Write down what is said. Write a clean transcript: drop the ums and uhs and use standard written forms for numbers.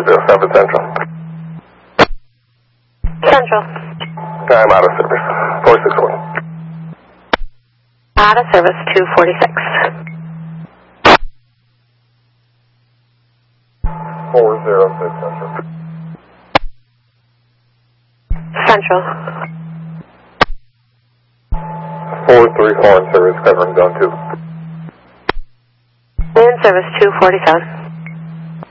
407 Central. Central. I'm out of service. 461. Out of service 246. 406 Central. Central. 434 in service, covering zone 2. In service 247.